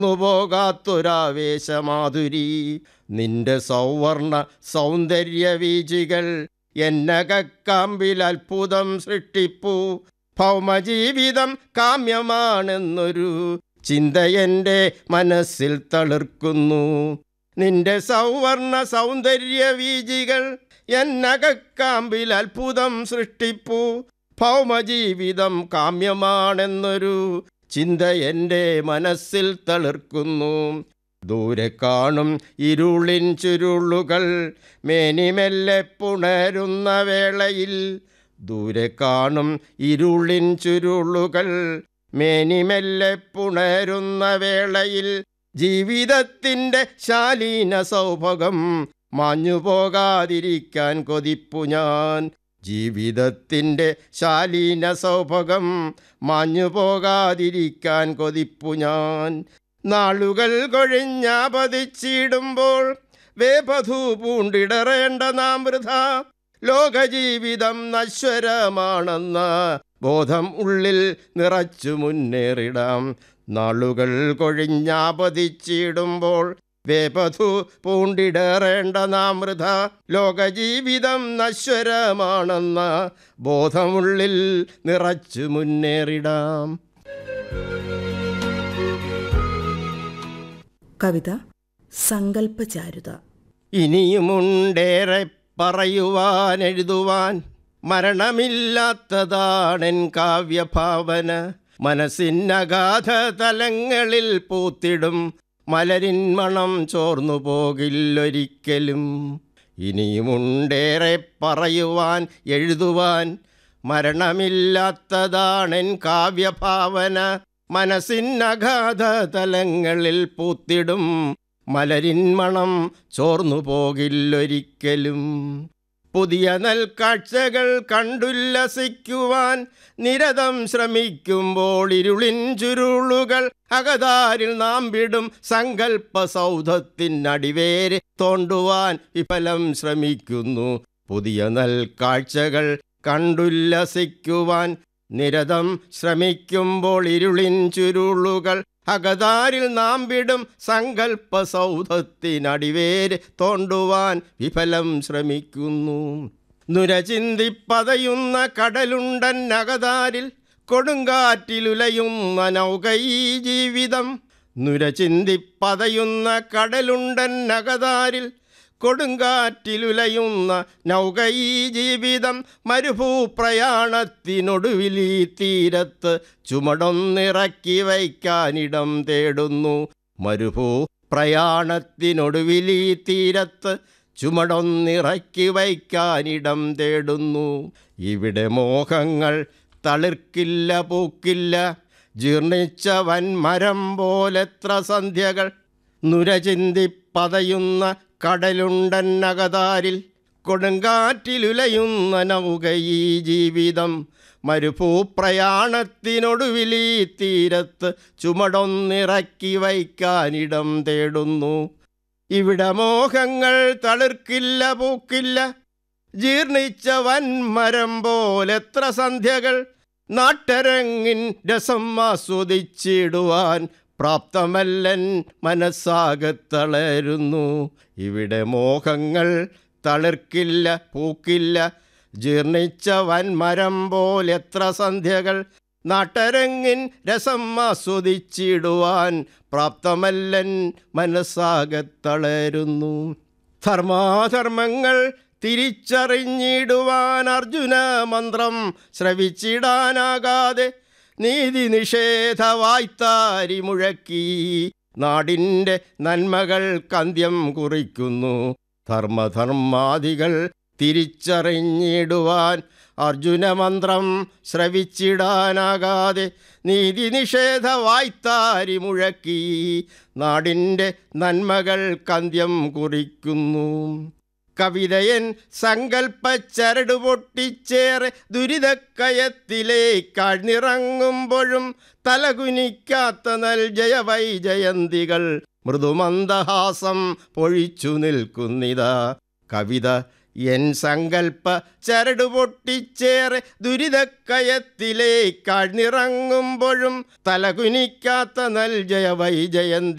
പോകാത്തൊരാവേശമാധുരി. നിന്റെ സൗവർണ സൗന്ദര്യവീചികൾ എന്നകക്കാമ്പിൽ അത്ഭുതം സൃഷ്ടിപ്പൂ. ഭൗമജീവിതം കാമ്യമാണെന്നൊരു ചിന്ത എൻ്റെ മനസ്സിൽ തളിർക്കുന്നു. നിന്റെ സൗവർണ സൗന്ദര്യവീചികൾ എന്നകക്കാമ്പിൽ അത്ഭുതം സൃഷ്ടിപ്പൂ. ഭൗമജീവിതം കാമ്യമാണെന്നൊരു ചിന്ത എൻ്റെ മനസ്സിൽ തളിർക്കുന്നു. ദൂരെ കാണും ഇരുളിൻ ചുരുളുകൾ മേനിമെല്ലെ പുണരുന്ന വേളയിൽ. ദൂരെ കാണും ഇരുളിൻ ചുരുളുകൾ മേനിമെല്ലെ പുണരുന്ന വേളയിൽ. ജീവിതത്തിൻ്റെ ശാലീന സൗഭഗം മാഞ്ഞുപോകാതിരിക്കാൻ കൊതിപ്പു ഞാൻ. ജീവിതത്തിൻ്റെ ശാലീന സൗഭഗം മാഞ്ഞുപോകാതിരിക്കാൻ കൊതിപ്പു ഞാൻ. നാളുകൾ കൊഴിഞ്ഞാപതിച്ചിടുമ്പോൾ വേപധൂ പൂണ്ടിടറേണ്ട നാം വൃഥ. ലോകജീവിതം നശ്വരമാണെന്ന ബോധം ഉള്ളിൽ നിറച്ചു മുന്നേറിടാം. നാളുകൾ കൊഴിഞ്ഞാപതിച്ചിടുമ്പോൾ വേപധൂ പൂണ്ടിടറേണ്ട നാം വൃഥ. ലോകജീവിതം നശ്വരമാണെന്ന ബോധമുള്ളിൽ നിറച്ചു മുന്നേറിടാം. കവിത സങ്കല്പചാരുത. ഇനിയുമുണ്ടേറെ പറയുവാൻ എഴുതുവാൻ, മരണമില്ലാത്തതാണെൻ കാവ്യഭാവന. മനസ്സിനഗാധ തലങ്ങളിൽ പൂത്തിടും മലരിൻ മണം ചോർന്നു പോകില്ലൊരിക്കലും. ഇനിയുമുണ്ടേറെ പറയുവാൻ എഴുതുവാൻ, മരണമില്ലാത്തതാണെൻ കാവ്യഭാവന. മനസ്സിനഗാധ തലങ്ങളിൽ പൂത്തിടും മലരിൻ മണം ചോർന്നു പോകില്ലൊരിക്കലും. പുതിയ നൽക്കാഴ്ചകൾ കണ്ടുല്ലസിക്കുവാൻ നിരതം ശ്രമിക്കുമ്പോൾ ഇരുളിൻ ചുരുളുകൾ അകതാരിൽ നാം വിടും സങ്കല്പ സൗധത്തിനടിവേര് തോണ്ടുവാൻ വിഫലം ശ്രമിക്കുന്നു. പുതിയ നൽക്കാഴ്ചകൾ കണ്ടുല്ലസിക്കുവാൻ നിരതം ശ്രമിക്കുമ്പോൾ ഇരുളിൻ ചുരുളുകൾ അകതാരിൽ നാം വിടും സങ്കല്പ സൗധത്തിനടിവേര് തോണ്ടുവാൻ വിഫലം ശ്രമിക്കുന്നു. നുരചിന്തിപ്പതയുന്ന കടലുണ്ടൻ അകതാരിൽ കൊടുങ്കാറ്റിലുലയുന്ന നൗകൈ ജീവിതം. നുരചിന്തിപ്പതയുന്ന കടലുണ്ടൻ അകതാരിൽ കൊടുങ്കാറ്റിലുലയുന്ന നൗകൈ ജീവിതം. മരുഭൂപ്രയാണത്തിനൊടുവിൽ ഈ തീരത്ത് ചുമടൊന്നിറക്കി വയ്ക്കാനിടം തേടുന്നു. മരുഭൂപ്രയാണത്തിനൊടുവിൽ ഈ തീരത്ത് ചുമടൊന്നിറക്കി വയ്ക്കാനിടം തേടുന്നു. ഇവിടെ മോഹങ്ങൾ തളിർക്കില്ല പൂക്കില്ല, ജീർണിച്ച വൻമരം പോലെത്ര സന്ധ്യകൾ. നുരചിന്തിപ്പതയുന്ന കടലുണ്ടൻ അകതാരിൽ കൊടുങ്കാറ്റിലുലയുന്ന നൗകൈ ജീവിതം. മരുഭൂപ്രയാണത്തിനൊടുവിൽ ഈ തീരത്ത് ചുമടൊന്നിറക്കി വയ്ക്കാനിടം തേടുന്നു. ഇവിടെ മോഹങ്ങൾ തളിർക്കില്ല പൂക്കില്ല, ജീർണിച്ച വൻമരം പോലെത്ര സന്ധ്യകൾ. നാട്ടരങ്ങിൻ രസം ആസ്വദിച്ചിടുവാൻ പ്രാപ്തമല്ലൻ മനസ്സാകത്തളരുന്നു. ഇവിടെ മോഹങ്ങൾ തളിർക്കില്ല പൂക്കില്ല, ജീർണിച്ച വൻമരം പോലെത്ര സന്ധ്യകൾ. നാട്ടരങ്ങിൻ രസം ആസ്വദിച്ചിടുവാൻ പ്രാപ്തമല്ലൻ മനസ്സാകത്തളരുന്നു. ധർമാധർമ്മങ്ങൾ തിരിച്ചറിഞ്ഞിടുവാൻ അർജുന മന്ത്രം ശ്രവിച്ചിടാനാകാതെ നീതി നിഷേധ വായ്ത്താരി മുഴക്കി നാടിൻ്റെ നന്മകൾക്കന്ത്യം കുറിക്കുന്നു. ധർമ്മധർമാദികൾ തിരിച്ചറിഞ്ഞിടുവാൻ അർജുനമന്ത്രം ശ്രവിച്ചിടാനാകാതെ നീതി നിഷേധ വായ്ത്താരി മുഴക്കി നാടിൻ്റെ നന്മകൾക്കന്ത്യം കുറിക്കുന്നു. കവിതയൻ സങ്കൽപ്പച്ചരട് പൊട്ടിച്ചേറെ ദുരിതക്കയത്തിലേക്കാഴ്ന്നിറങ്ങുമ്പോഴും തലകുനിക്കാത്ത നൽ ജയവൈജയന്തികൾ മൃദുമന്ദഹാസം പൊഴിച്ചു നിൽക്കുന്നിതാ. കവിത എൻ സങ്കൽപ്പ ചരട് പൊട്ടിച്ചേറെ ദുരിതക്കയത്തിലേക്കാഴ്ന്നിറങ്ങുമ്പോഴും തലകുനിക്കാത്ത നൽ ജയ വൈജയന്തി